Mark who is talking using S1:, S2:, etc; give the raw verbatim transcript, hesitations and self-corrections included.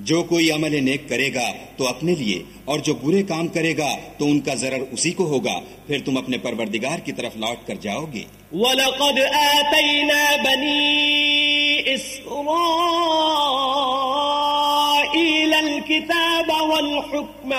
S1: जो कोई अमल नेक करेगा तो अपने लिए, और जो बुरे काम करेगा तो उनका जरर उसी को होगा, फिर तुम अपने परवरदिगार की तरफ लौट कर जाओगे।
S2: वलक़द आतैना बनी इस्राईल अल किताब वल हुक्म